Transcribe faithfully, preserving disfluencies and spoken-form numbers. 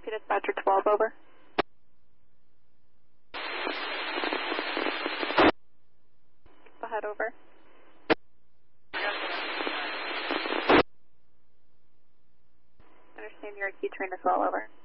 P dispatcher twelve, over. Go ahead, over. Understand you're a key train as well, over.